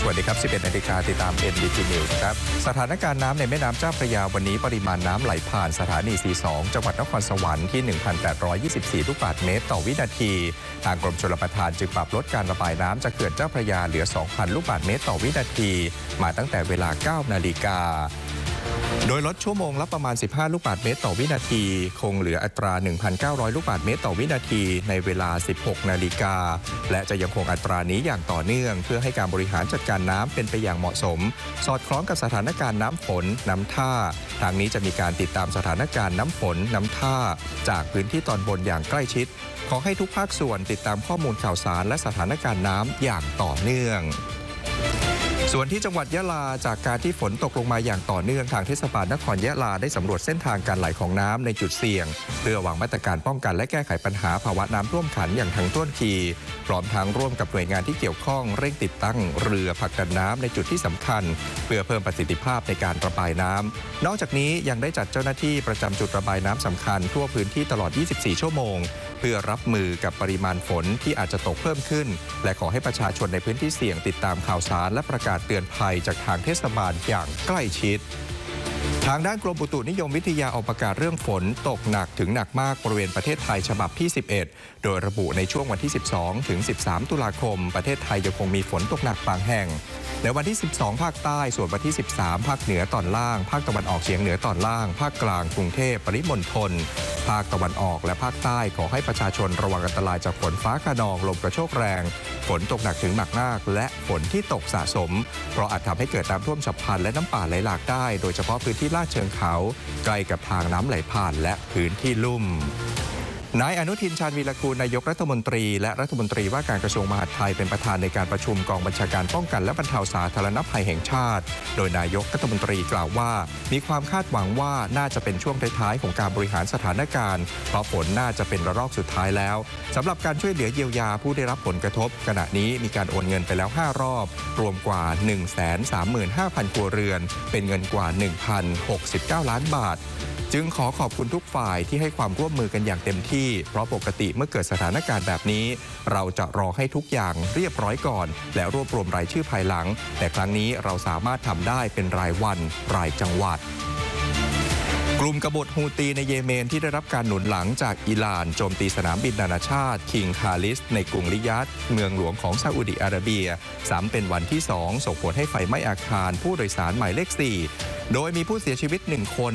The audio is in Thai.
วัสดีครับ 11 นาฬิกาติดตาม NDT News ครับสถานการณ์น้ำในแม่น้ำเจ้าพระยาวันนี้ปริมาณน้ำไหลผ่านสถานี 42 จังหวัดนครสวรรค์ที่ 1,824 ลูกบาศก์เมตรต่อวินาทีทางกรมชลประทานจึงปรับลดการระบายน้ำจากเขื่อนเจ้าพระยาเหลือ 2,000 ลูกบาศก์เมตรต่อวินาทีมาตั้งแต่เวลา 9 นาฬิกาโดยลดชั่วโมงละประมาณ 15 ลูกบาศก์เมตรต่อวินาทีคงเหลืออัตรา 1,900 ลูกบาศก์เมตรต่อวินาทีในเวลา 16 นาฬิกาและจะยังคงอัตรานี้อย่างต่อเนื่องเพื่อให้การบริหารจัดการน้ำเป็นไปอย่างเหมาะสมสอดคล้องกับสถานการณ์น้ำฝนน้ำท่าทางนี้จะมีการติดตามสถานการณ์น้ำฝนน้ำท่าจากพื้นที่ตอนบนอย่างใกล้ชิดขอให้ทุกภาคส่วนติดตามข้อมูลข่าวสารและสถานการณ์น้ำอย่างต่อเนื่องส่วนที่จังหวัดยะลาจากการที่ฝนตกลงมาอย่างต่อเนื่องทางเทศบาลนครยะลาได้สำรวจเส้นทางการไหลของน้ำในจุดเสี่ยงเพื่อวางมาตรการป้องกันและแก้ไขปัญหาภาวะน้ำท่วมขังอย่างทันท่วงทีพร้อมทั้งร่วมกับหน่วยงานที่เกี่ยวข้องเร่งติดตั้งเรือผลักดันน้ำในจุดที่สำคัญเพื่อเพิ่มประสิทธิภาพในการระบายน้ำนอกจากนี้ยังได้จัดเจ้าหน้าที่ประจำจุดระบายน้ำสำคัญทั่วพื้นที่ตลอด 24 ชั่วโมงเพื่อรับมือกับปริมาณฝนที่อาจจะตกเพิ่มขึ้นและขอให้ประชาชนในพื้นที่เสี่ยงติดตามข่าวสารและประกาศเตือนภัยจากทางเทศบาลอย่างใกล้ชิดทางด้านกรมอุตุนิยมวิทยาออกประกาศเรื่องฝนตกหนักถึงหนักมากบริเวณประเทศไทยฉบับที่ 11 โดยระบุในช่วงวันที่ 12 ถึง 13 ตุลาคมประเทศไทยยังคงมีฝนตกหนักบางแห่งในวันที่ 12 ภาคใต้ส่วนวันที่ 13 ภาคเหนือตอนล่างภาคตะวันออกเฉียงเหนือตอนล่างภาคกลางกรุงเทพปริมณฑลภาคตะวันออกและภาคใต้ขอให้ประชาชนระวังอันตรายจากฝนฟ้าคะนองลมกระโชกแรงฝนตกหนักถึงหนักมากและฝนที่ตกสะสมเพราะอาจทำให้เกิดน้ำท่วมฉับพลันและน้ำป่าไหลหลากได้โดยเฉพาะพื้นที่ลาดเชิงเขาใกล้กับทางน้ำไหลผ่านและพื้นที่ลุ่มนายอนุทินชาญวีรกูลนายกรัฐมนตรีและรัฐมนตรีว่าการกระทรวงมหาดไทยเป็นประธานในการประชุมกองบัญชาการป้องกันและบรรเทาสาธารณภัยแห่งชาติโดยนายกรัฐมนตรีกล่าวว่ามีความคาดหวังว่าน่าจะเป็นช่วงท้ายๆของการบริหารสถานการณ์เพราะฝนน่าจะเป็นระลอกสุดท้ายแล้วสำหรับการช่วยเหลือเยียวยาผู้ได้รับผลกระทบขณะนี้มีการโอนเงินไปแล้ว5 รอบรวมกว่า 135,000 ครัวเรือนเป็นเงินกว่า 1,069 ล้านบาทจึงขอขอบคุณทุกฝ่ายที่ให้ความร่วมมือกันอย่างเต็มที่เพราะปกติเมื่อเกิดสถานการณ์แบบนี้เราจะรอให้ทุกอย่างเรียบร้อยก่อนและรวบรวมรายชื่อภายหลังแต่ครั้งนี้เราสามารถทำได้เป็นรายวันรายจังหวัดกลุ่มกบฏฮูตีในเยเมนที่ได้รับการหนุนหลังจากอิหร่านโจมตีสนามบินนานาชาติคิงคาลิสในกรุงริยาดเมืองหลวงของซาอุดิอาระเบียซ้ำเป็นวันที่2ส่งผลให้ไฟไหม้อาคารผู้โดยสารหมายเลข 4โดยมีผู้เสียชีวิต1 คน